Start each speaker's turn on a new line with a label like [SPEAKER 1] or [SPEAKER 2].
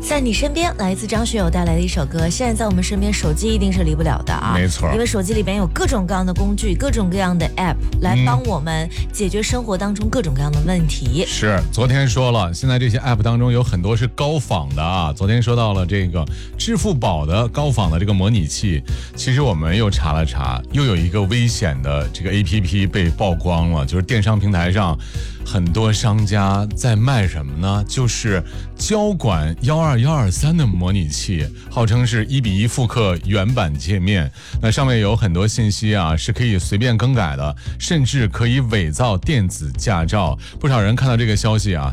[SPEAKER 1] 在你身边，来自张学友带来的一首歌。现在在我们身边，手机一定是离不了的啊，
[SPEAKER 2] 没错，
[SPEAKER 1] 因为手机里边有各种各样的工具，各种各样的 app 来帮我们解决生活当中各种各样的问题。
[SPEAKER 2] 是，昨天说了，现在这些 app 当中有很多是高仿的啊。昨天说到了这个支付宝的高仿的这个模拟器，其实我们又查了查，又有一个危险的这个 app 被曝光了，就是电商平台上很多商家在卖什么呢？就是交管12123的模拟器，号称是1:1复刻原版界面，那上面有很多信息啊，是可以随便更改的，甚至可以伪造电子驾照。不少人看到这个消息啊，